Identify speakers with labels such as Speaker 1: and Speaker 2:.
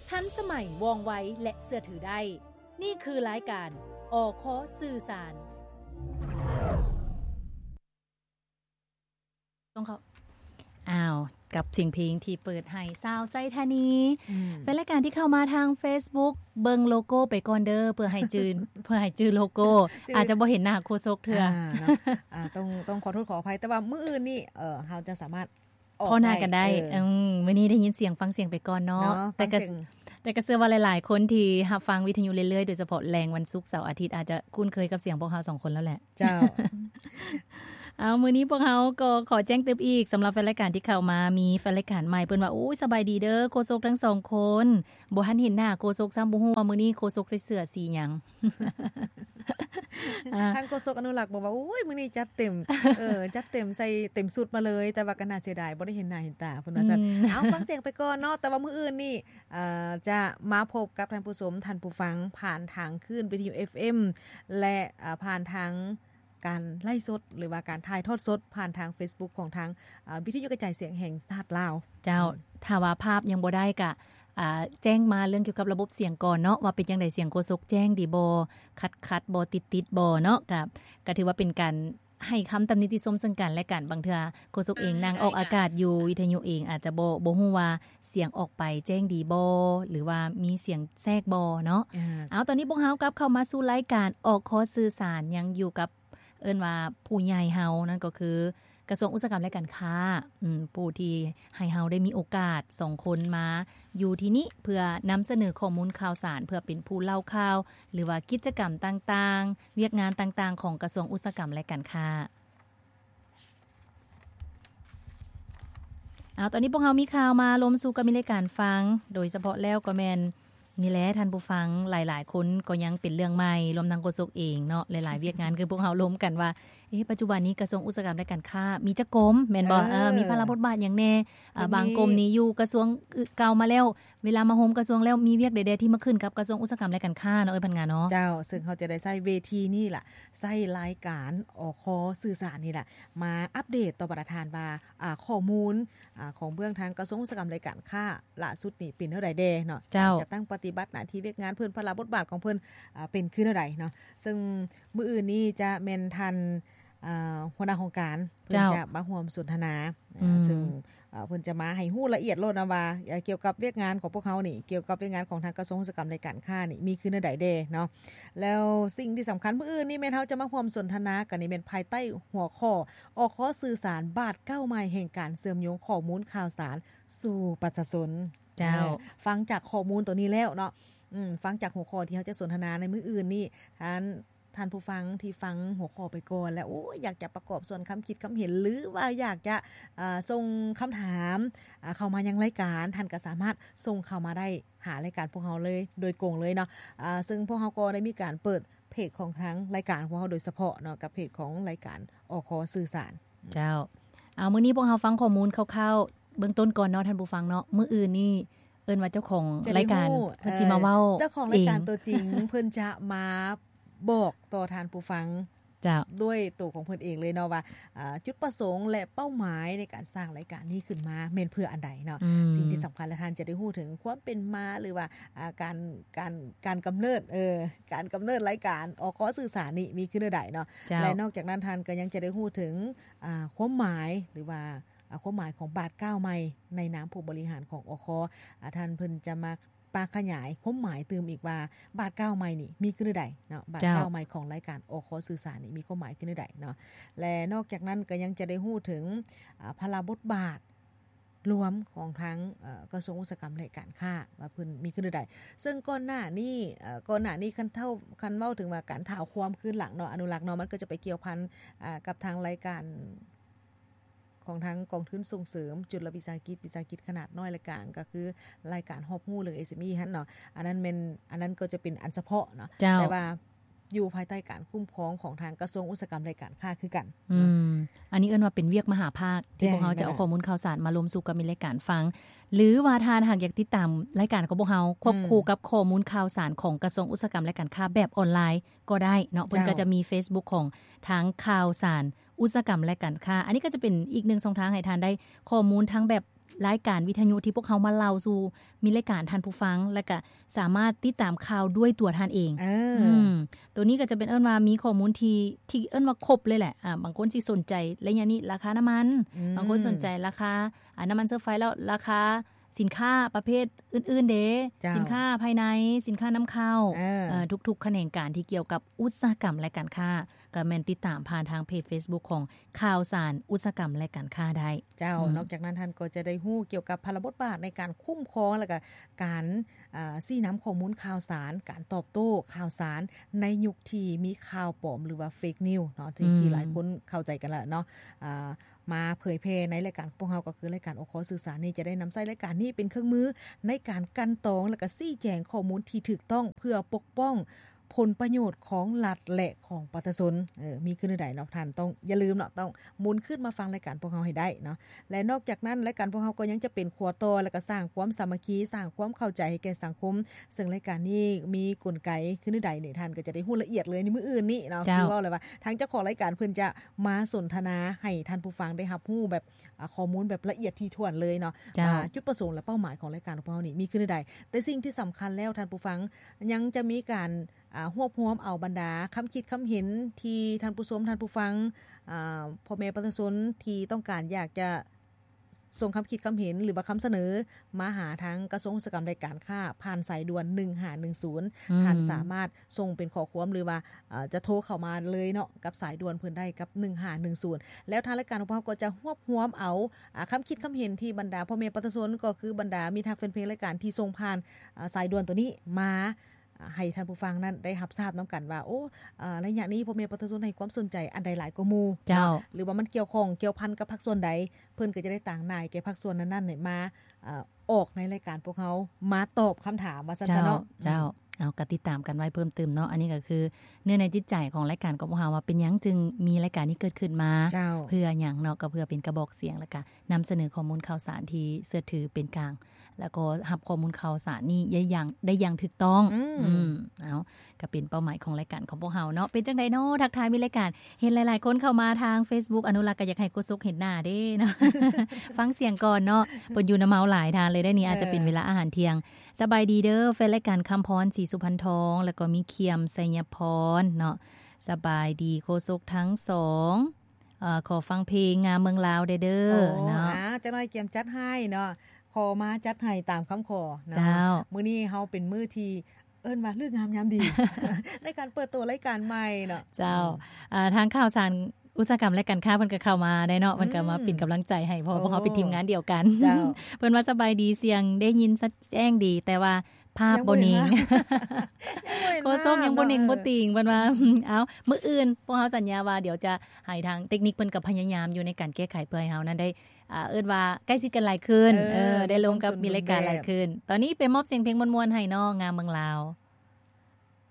Speaker 1: ทันสมัยว่องไวและเชื่อถือได้นี่คือรายการอคสื่อสารต้องเขากับเสียงเพลงที่เปิดให้ซาวไซธานีเป็นรายการที่เข้ามาทาง Facebook เบิ่งโลโก้ไปก่อนเด้อเพื่อให้จื้อโลโก้อาจจะบ่เห็นหน้าโฆษกเทื่อ
Speaker 2: ต้องขอโทษขออภัยแต่ว่ามื้ออื่นนี่เฮาจะสามารถ
Speaker 1: ออกพอหน้ากันได้มื้อนี้ได้ยินเสียงฟังเสียงไปก่อนเนาะแต่ก็เชื่อว่าหลายๆคนที่รับฟังวิทยุเรื่อยๆโดยเฉพาะแรงวันศุกร์เสาร์อาทิตย์อาจจะคุ้นเคยกับเสียงพวกเฮา2คนแล้วแหละ
Speaker 2: เจ้า
Speaker 1: มื้อนี้พวกเฮาก็ขอแจ้งเตือนอีกสำหรับแฟนรายการที่เข้ามามีแฟนรายการใหม่เพิ่นว่าโอ้ยสบายดีเด้อโฆษกทั้ง2คนบ่ทันเห็นหน้าโฆษกซ้ำบ่ฮู้ว่ามื้อนี้โฆษกใส่เสื้อสีหยัง
Speaker 2: ทางโฆษกอนุรักษ์บอกว่าโอ้ยมื้อนี้จัดเต็มจัดเต็มใส่เต็มสุดมาเลยแต่ว่าก็น่าเสียดายบ่ได้เห็นหน้าเห็นตาเพิ่นว่าซั่นเอาฟังเสียงไปก่อนเนาะแต่ว่ามื้ออื่นนี่จะมาพบกับท่านผู้ชมท่านผู้ฟังผ่านทางคลื่นวิทยุ FM และผ่านทางการไล่สดหรือว่าการถ่ายทอดสดผ่านทาง Facebook ของทางวิทยุกระจายเสียงแห่งชาติลาว
Speaker 1: เจ้าถ้าว่าภาพยังบ่ได้ก็แจ้งมาเรื่องเกี่ยวกับระบบเสียงก่อนเนาะว่าเป็นจังได๋เสียงโฆษกแจ้งดีบ่คัดบ่ติดบ่เนาะก็ถือว่าเป็นการให้คำตำหนิติชมซึ่งกันและกันบางเทื่อโฆษกเองนั่งออกอากาศอยู่วิทยุเองอาจจะบ่ฮู้ว่าเสียงออกไปแจ้งดีบ่หรือว่ามีเสียงแทรกบ่เนาะเอาตอนนี้พวกเฮากลับเข้ามาสู่รายการออกข้อสื่อสารยังอยู่กับเอิ้นว่าผู้ใหญ่เฮานั่นก็คือกระทรวงอุตสาหกรรมและการค้าผู้ที่ให้เฮาได้มีโอกาส2คนมาอยู่ที่นี้เพื่อนำเสนอข้อมูลข่าวสารเพื่อเป็นผู้เล่าข่าวหรือว่ากิจกรรมต่างๆเวียกงานต่างๆของกระทรวงอุตสาหกรรมและการค้าตอนนี้พวกเฮามีข่าวมาลมสู่กับมีรายการฟังโดยเฉพาะแล้วก็แม่นนี่แหละท่านผู้ฟังหลายๆคนก็ยังเป็นเรื่องใหม่รวมทั้งโฆษกเองเนาะหลายๆเวียกงานคือพวกเฮาล้มกันว่าปัจจุบันนี้กระทรวงอุตสาหกรรมและการค้ามีจักกรมแม่นบ่มีภาระบทบาทหยังแน่บางกรมนี่อยู่กระทรวงเก่ามาแล้วเวลามาโฮมกระทรวงแล้วมีเวียกใดๆที่มาขึ้นกับกระทรวงอุตสาหกรรมและการค้าเนาะพันงานเนาะ
Speaker 2: เจ้าซึ่งเขาจะได้ใช้เวทีนี่ล่ะใช้รายการอคสื่อสารนี่ล่ะมาอัปเดตต่อประธานว่าข้อมูลของเบื้องทางกระทรวงอุตสาหกรรมและการค้าล่าสุดนี่เป็นเท่าใดแดเนาะจะตั้งปฏิบัติหน้าที่เวียกงานเพิ่นภาระบทบาทของเพิ่นเป็นคือเท่าใดเนาะซึ่งมื้ออื่นนี้จะแม่นทันหัวหน้าโครงการเพิ่นจะมาร่วมสนทนาซึ่งเพิ่นจะมาให้ฮู้ละเอียดโลดนะว่าเกี่ยวกับเวียกงานของพวกเฮานี่เกี่ยวกับเวียกงานของทางกระทรวงอุตสาหกรรมในการค้านี่มีคือใดเด้เนาะแล้วสิ่งที่สำคัญมื้ออื่นนี่แม่นเฮาจะมาร่วมสนทนากันนี่แม่นภายใต้หัวข้ออคสื่อสารบาท9ใหม่แห่งการเชื่อมโยงข้อมูลข่าวสารสู่ประชาชน
Speaker 1: เจ้า
Speaker 2: ฟังจากข้อมูลตัวนี้แล้วเนาะฟังจากหัวข้อที่เฮาจะสนทนาในมื้ออื่นนี่ท่านผู้ฟังที่ฟังหัวข้อไปก่อนแล้วอยากจะประกอบส่วนคำคิดคำเห็นหรือว่าอยากจะส่งคำถามเข้ามายังรายการท่านก็สามารถส่งเข้ามาได้หารายการพวกเราเลยโดยตรงเลยเนาะซึ่งพวกเราก็ได้มีการเปิดเพจของทั้งรายการพวกเราโดยเฉพาะเนาะกับเพจของรายการอคสื่อสาร
Speaker 1: เจ้ามื้อนี้พวกเราฟังข้อมูลคร่าวๆเบื้องต้นก่อนเนาะท่านผู้ฟังเนาะมื้ออื่นนี่เอิ้นว่าเจ้าของรายการเพิ่นสิมาเว้า
Speaker 2: เจ้าของรายการตัวจริงเพิ่นจะมาบอกต่อท่านผู้ฟังด้วยตัวของเพิ่นเองเลยเนาะว่าจุดประสงค์และเป้าหมายในการสร้างรายการนี้ขึ้นมาแม่นเพื่ออันใดเนาะสิ่งที่สำคัญและท่านจะได้ฮู้ถึงความเป็นมาหรือว่าการกำเนิดการกำเนิดรายการอคสื่อสารนี่มีขึ้นใดเนาะและนอกจากนั้นท่านก็ยังจะได้ฮู้ถึงความหมายหรือว่าความหมายของบาท9ใหม่ในนามผู้บริหารของอคท่านเพิ่นจะมาขยายความหมายเติมอีกว่าบาท9ใหม่นี่มีขึ้นใดเนาะบาท9ใหม่ของรายการอคสื่อสารนี่มีความหมายขึ้นใดเนาะและนอกจากนั้นก็ยังจะได้ฮู้ถึงภาระบทบาทรวมของทั้งกระทรวงอุตสาหกรรมและการค้าว่าเพิ่นมีขึ้นใดซึ่งก่อนหน้านี้คันเว้าถึงว่าการท้าวความคืนหลังเนาะอนุรักษ์เนาะมันก็จะไปเกี่ยวพันกับทางรายการของทั้งกองทุนส่งเสริมจุลวิสาหกิจขนาดน้อยและกลางก็คือรายการฮอบฮู้เรื่อง SME หั่นเนาะอันนั้นก็จะเป็นอันเฉพาะเนาะแต่ว่าอยู่ภายใต้การคุ้มครองของทางกระทรวงอุตสาหกรรมและการค้าคือกัน
Speaker 1: อันนี้เอิ้นว่าเป็นเวียกมหาภาคที่พวกเฮาจะเอาข้อมูลข่าวสารมาลมสู่กับมีรายการฟังหรือว่าท่านหากอยากติดตามรายการของพวกเฮาควบคู่กับข้อมูลข่าวสารของกระทรวงอุตสาหกรรมและการค้าแบบออนไลน์ก็ได้เนาะเพิ่นก็จะมี Facebook ของทางข่าวสารอุตสาหกรรมและการค้าอันนี้ก็จะเป็นอีก1ช่องทางให้ท่านได้ข้อมูลทั้งแบบรายการวิทยุที่พวกเขามาเล่าสู่มีรายการท่านผู้ฟังและก็สามารถติดตามข่าวด้วยตัวท่านเองตัวนี้ก็จะเป็นว่ามีข้อมูลที่ว่าครบเลยแหละบางคนสิสนใจระยะนี้ราคาน้ำมันบางคนสนใจราคาน้ำมันเชื้อไฟแล้วราคาสินค้าประเภทอื่นๆเด้สินค้าภายในสินค้านำเข้าทุกๆแขนงการที่เกี่ยวกับอุตสาหกรรมและการค้าก็แม่นติดตามผ่านทางเพจ Facebook ของข่าวสารอุตสาหกรรมและการค้าได้
Speaker 2: นอกจากนั้นท่านก็จะได้ฮู้เกี่ยวกับพลบทบาทในการคุ้มครองและก็การซี้นำข้อมูลข่าวสารการตอบโต้ข่าวสารในยุคที่มีข่าวปลอมหรือว่าเฟกนิวส์เนาะที่หลายคนเข้าใจกันแล้วเนาะมาเผยแพร่ในรายการพวกเราก็คือรายการอคสื่อสารนี่จะได้นำใช้รายการนี้เป็นเครื่องมือในการกันตองและก็ชี้แจงข้อมูลที่ถูกต้องเพื่อปกป้องผลประโยชน์ของรัฐและของประชาชนมีขึ้นใดเนาะท่านต้องอย่าลืมเนาะต้องหมุนขึ้นมาฟังรายการพวกเราให้ได้เนาะและนอกจากนั้นรายการพวกเราก็ยังจะเป็นขัวต่อและก็สร้างความสามัคคีสร้างความเข้าใจให้แก่สังคมซึ่งรายการนี้มีกลไกขึ้นใดนี่ท่านก็จะได้ฮู้ละเอียดเลยในมื้ออื่นนี้เนาะคือว่าเลยว่าทางเจ้าของรายการเพิ่นจะมาสนทนาให้ท่านผู้ฟังได้รับรู้แบบข้อมูลแบบละเอียดถี่ถ้วนเลยเนาะจุดประสงค์และเป้าหมายของรายการของเรานี่มีขึ้นใดแต่สิ่งที่สำคัญแล้วท่านผู้ฟังยังจะมีการรวบรวมเอาบรรดาคำคิดคำเห็นที่ท่านผู้ชมท่านผู้ฟังพ่อแม่ประชาชนที่ต้องการอยากจะส่งคำคิดคำเห็นหรือว่าคำเสนอมาหาทางกระทรวงอุตสาหกรรมและการค้าผ่านสายด่วน1510ท่านสามารถส่งเป็นข้อความหรือว่าจะโทรเข้ามาเลยเนาะกับสายด่วนเพิ่นได้กับ1510แล้วทางรายการของเราก็จะรวบรวมเอาคำคิดคำเห็นที่บรรดาพ่อแม่ประชาชนก็คือบรรดามีทางแฟนเพจรายการที่ส่งผ่านสายด่วนตัวนี้มาให้ท่านผู้ฟังนั้นได้รับทราบนํากันว่าโอ้ระยะนี้พ่อแม่ประชาชนให้ความสนใจอันใดหลายกว่าหมู่หรือว่ามันเกี่ยวข้องเกี่ยวพันกับภาคส่วนใดเพิ่นก็จะได้ต่างนายแก่ภาคส่วนนั้นๆเนี่ยมาออกในรายการพวกเฮามาตอบคำถามว่าซั่นๆเนาะ
Speaker 1: เจ้าเอาก็ติดตามกันไว้เพิ่มเติมเนาะอันนี้ก็คือเนื้อในจิตใจของรายการของพวกเฮาว่าเป็นหยังจึงมีรายการนี้เกิดขึ้นมาเพื่อหยังเนาะก็เพื่อเป็นกระบอกเสียงแล้วก็นําเสนอข้อมูลข่าวสารที่เชื่อถือเป็นกลางแล้วก็รับข้อมูลข่าวสารนี้ได้อย่างถูกต้องเอาก็เป็นเป้าหมายของรายการของพวกเฮาเนาะเป็นจังได๋เนาะทักทายมีรายการเห็นหลายๆคนเข้ามาทาง Facebook อนุรักษ์ก็อยากให้โกสุกเห็นหน้าเด้เนาะ ฟังเสียงก่อนเนาะเพิ่นอยู่น้ำเมาหลายทานเลยได้นี่อาจจะเป็นเวลาอาหารเที่ยงสบายดีเด้อแฟนรายการคำพรศรีสุพรรณทองแล้วก็มีเคียมไสยพรเนาะสบายดีโกสุกทั้ง2ขอฟังเพลงงามเมืองลาวเด้อเนาะ
Speaker 2: จังน้อยเกียมจัดให้เนาะขอมาจัดให้ตามคำขอเนาะมื้อนี้เฮาเป็นมื้อที่เอิ้นว่าฤกษ์งามยามดี ในการเปิดตัวรายการใหม่เนาะ
Speaker 1: เจ้าทางข่าวสารอุตสาหกรรมและการค้าเพิ่นก็เข้ามาได้เนาะมันก็มาเป็นกำลังใจให้เพราะพวกเฮาเป็นทีมงานเดียวกันเพิ่นว่าสบายดีเสียงได้ยินชัดแจ้งดีแต่ว่าภาพบ่นิ่งโคส้มยังบ่นิ่งบ่ติงเพิ่นว่าเอามื้ออื่นพวกเฮาสัญญาว่าเดี๋ยวจะให้ทางเทคนิคเพิ่นก็พยายามอยู่ในการแก้ไขเพื่อให้เฮานั้นได้เอิ้นว่าใกล้ชิดกันหลายขึ้นได้ลงกับมีรายการหลายขึ้นตอนนี้ไปมอบเสียงเพลงม่วนๆให้เนาะงามเมืองลาว